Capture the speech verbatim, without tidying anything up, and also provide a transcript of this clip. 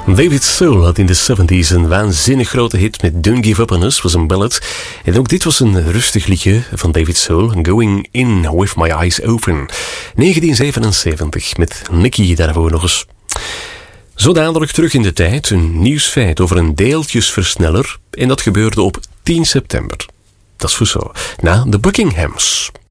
David Soul had in de zeventig een waanzinnig grote hit met Don't Give Up On Us, was een ballad. En ook dit was een rustig liedje van David Soul, Going In With My Eyes Open. negentien zevenenzeventig, met Nicky daarvoor nog eens. Zo dadelijk terug in de tijd, een nieuwsfeit over een deeltjesversneller. En dat gebeurde op tien september. Dat is voor zo, na de Buckinghams.